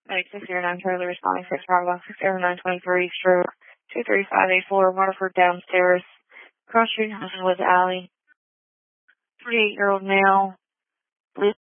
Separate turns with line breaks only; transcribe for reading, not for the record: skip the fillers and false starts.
9609 Charlie responding 6 Bravo 60923 stroke 23584 Waterford downstairs. Cross street with Alley. 48-year-old male.